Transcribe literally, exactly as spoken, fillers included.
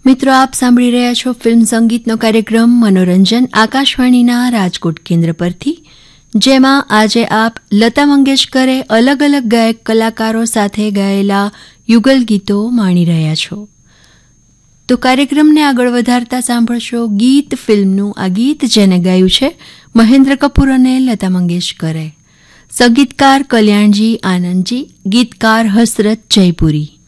મિત્રો, આપ સાંભળી રહ્યા છો ફિલ્મ સંગીતનો કાર્યક્રમ મનોરંજન આકાશવાણીના રાજકોટ કેન્દ્ર પરથી, જેમાં આજે આપ લતા મંગેશકરે અલગ અલગ ગાયક કલાકારો સાથે ગાયેલા યુગલ ગીતો માણી રહ્યા છો. તો કાર્યક્રમને આગળ વધારતા સાંભળશો ગીત ફિલ્મનું આ ગીત, જેને ગાયું છે મહેન્દ્ર કપૂર અને લતા મંગેશકરે. સંગીતકાર કલ્યાણજી આનંદજી, ગીતકાર હસરત જયપુરી.